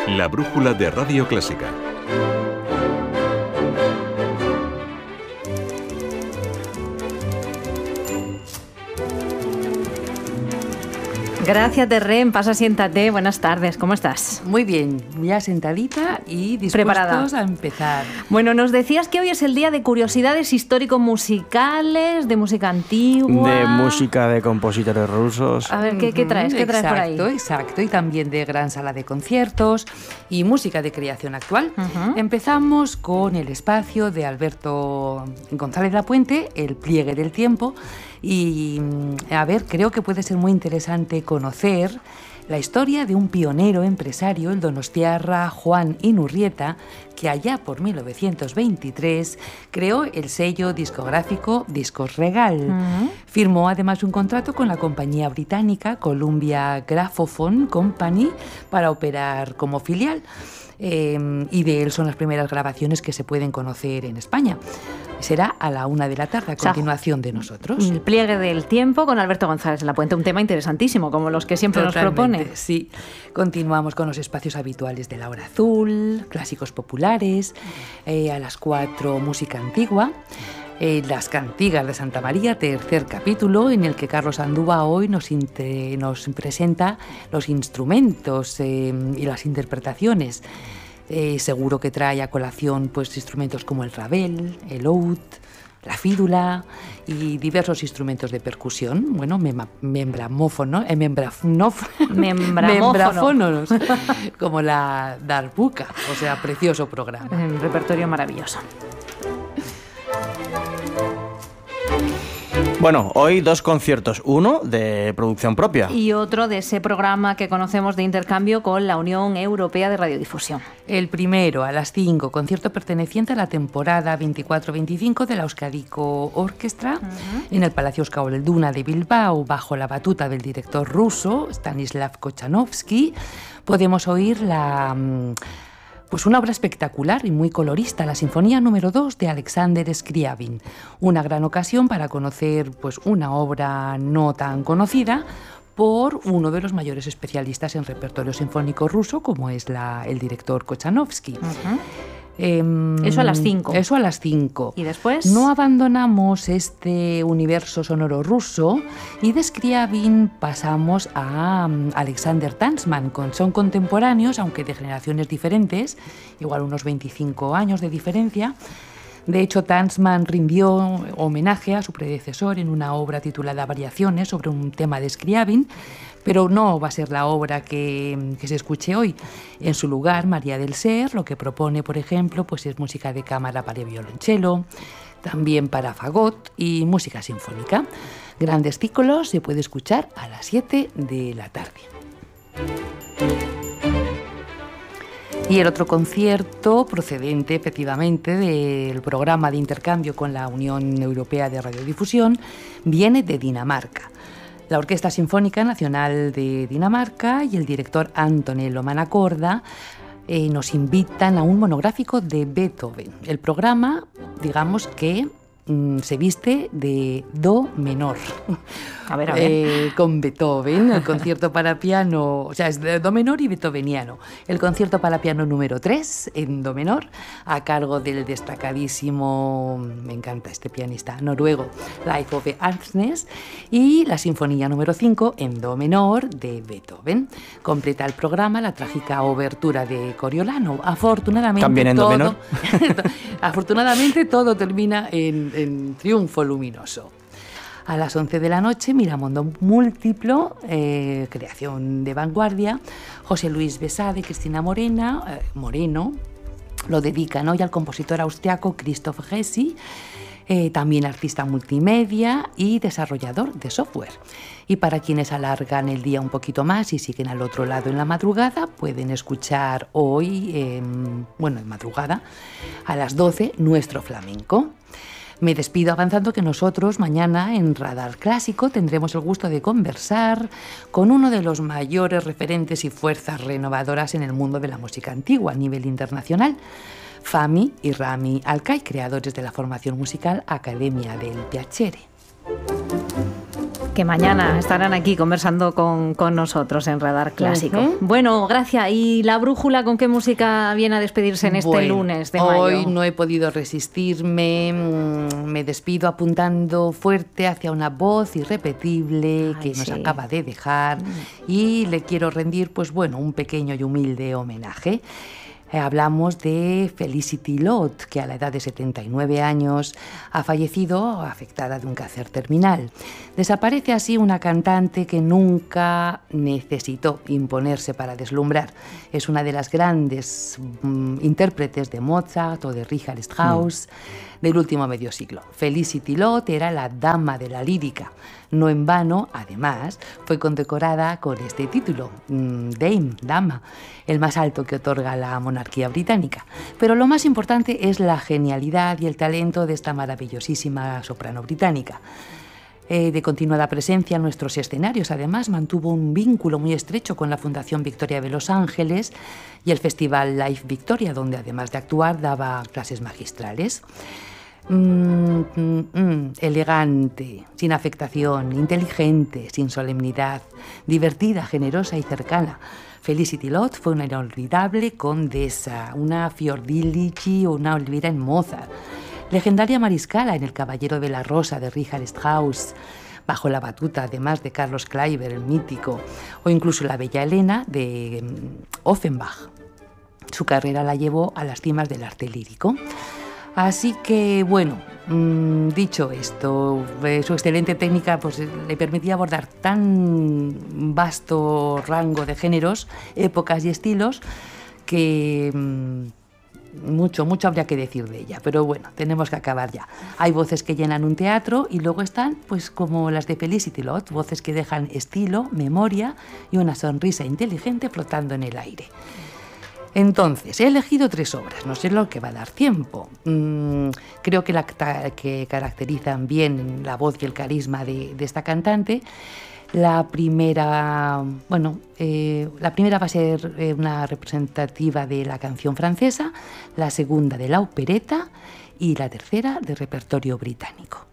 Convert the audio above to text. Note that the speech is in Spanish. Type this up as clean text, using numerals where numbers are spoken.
La brújula de Radio Clásica. Gracias, Terren. Pasa, siéntate. Buenas tardes. ¿Cómo estás? Muy bien, ya sentadita y dispuestos a empezar. Bueno, nos decías que hoy es el día de curiosidades histórico-musicales, de música antigua... De música de compositores rusos. A ver, ¿qué traes? ¿Qué traes por ahí? Exacto. Y también de gran sala de conciertos y música de creación actual. Empezamos con el espacio de Alberto González Lapuente, El pliegue del tiempo. Y, a ver, creo que puede ser muy interesante conocer la historia de un pionero empresario, el donostiarra Juan Inurrieta, que allá por 1923 creó el sello discográfico Discos Regal. Firmó además un contrato con la compañía británica Columbia Graphophone Company para operar como filial. Y de él son las primeras grabaciones que se pueden conocer en España. Será a la 1 de la tarde, a continuación de nosotros. El pliegue del tiempo con Alberto González Lapuente, un tema interesantísimo, como los que siempre nos propone. Sí, continuamos con los espacios habituales de la hora azul, clásicos populares, a las 4 música antigua. Las cantigas de Santa María, tercer capítulo, en el que Carlos Andúa hoy nos presenta los instrumentos y las interpretaciones. Seguro que trae a colación pues instrumentos como el rabel, el oud, la fídula y diversos instrumentos de percusión, bueno, membramófonos, como la darbuka, o sea, precioso programa. Un repertorio maravilloso. Bueno, hoy 2 conciertos, uno de producción propia. Y otro de ese programa que conocemos de intercambio con la Unión Europea de Radiodifusión. El primero, a las 5, concierto perteneciente a la temporada 24-25 de la Euskadiko Orchestra, en el Palacio Euskalduna de Bilbao, bajo la batuta del director ruso Stanislav Kochanovsky. Podemos oír pues una obra espectacular y muy colorista, la Sinfonía número 2 de Alexander Scriabin. Una gran ocasión para conocer pues una obra no tan conocida por uno de los mayores especialistas en repertorio sinfónico ruso, como es el director Kochanovsky. Eso a las 5. Eso a las 5. ¿Y después? No abandonamos este universo sonoro ruso y de Scriabin pasamos a Alexander Tansman. Son contemporáneos, aunque de generaciones diferentes, igual unos 25 años de diferencia. De hecho, Tansman rindió homenaje a su predecesor en una obra titulada Variaciones sobre un tema de Scriabin, pero no va a ser la obra que se escuche hoy. En su lugar, María del Ser lo que propone, por ejemplo, pues es música de cámara para violonchelo, también para fagot y música sinfónica. Grandes ciclos se puede escuchar a las 7 de la tarde. Y el otro concierto, procedente efectivamente del programa de intercambio con la Unión Europea de Radiodifusión, viene de Dinamarca. La Orquesta Sinfónica Nacional de Dinamarca y el director Antonello Manacorda nos invitan a un monográfico de Beethoven. El programa, digamos que se viste de do menor. A ver. Con Beethoven, el concierto para piano, o sea, es de do menor y beethoveniano. El concierto para piano número 3 en do menor, a cargo del destacadísimo, me encanta este pianista noruego, Leif Ove Arsnes, y la sinfonía número 5 en do menor de Beethoven. Completa el programa la trágica obertura de Coriolano. Afortunadamente, ¿también en do menor? Afortunadamente todo termina en triunfo luminoso. A las 11 de la noche, Miramondo Múltiplo, creación de vanguardia. José Luis Besade, Cristina Moreno, lo dedican hoy al compositor austriaco Christoph Gessi, también artista multimedia y desarrollador de software. Y para quienes alargan el día un poquito más y siguen al otro lado en la madrugada, pueden escuchar hoy, en madrugada, a las 12, Nuestro Flamenco. Me despido avanzando que nosotros mañana en Radar Clásico tendremos el gusto de conversar con uno de los mayores referentes y fuerzas renovadoras en el mundo de la música antigua a nivel internacional, Fahmi y Rami Alcai, creadores de la formación musical Academia del Piacere. que mañana estarán aquí conversando con nosotros en Radar Clásico. Bueno, Gracia, ¿y la brújula con qué música viene a despedirse en este lunes de mayo? Hoy no he podido resistirme, me despido apuntando fuerte hacia una voz irrepetible que nos acaba de dejar y le quiero rendir, pues bueno, un pequeño y humilde homenaje. Hablamos de Felicity Lott, que a la edad de 79 años ha fallecido afectada de un cáncer terminal. Desaparece así una cantante que nunca necesitó imponerse para deslumbrar. Es una de las grandes intérpretes de Mozart o de Richard Strauss del último medio siglo. Felicity Lott era la dama de la lírica. No en vano, además, fue condecorada con este título, Dame, dama, el más alto que otorga la monarquía británica. Pero lo más importante es la genialidad y el talento de esta maravillosísima soprano británica. De continuada presencia en nuestros escenarios, además, mantuvo un vínculo muy estrecho con la Fundación Victoria de Los Ángeles y el Festival Live Victoria, donde además de actuar daba clases magistrales. Elegante, sin afectación, inteligente, sin solemnidad, divertida, generosa y cercana. Felicity Lott fue una inolvidable condesa, una Fiordilici o una Elvira en Mozart, legendaria mariscala en El Caballero de la Rosa de Richard Strauss, bajo la batuta además de Carlos Kleiber, el mítico, o incluso la Bella Elena de Offenbach. Su carrera la llevó a las cimas del arte lírico. Así que, bueno, dicho esto, su excelente técnica pues, le permitía abordar tan vasto rango de géneros, épocas y estilos que mucho habría que decir de ella. Pero bueno, tenemos que acabar ya. Hay voces que llenan un teatro y luego están, pues como las de Felicity Lott, voces que dejan estilo, memoria y una sonrisa inteligente flotando en el aire. Entonces, he elegido 3 obras, no sé lo que va a dar tiempo. Creo que caracterizan bien la voz y el carisma de esta cantante. La primera va a ser una representativa de la canción francesa, la segunda de la opereta y la tercera de repertorio británico.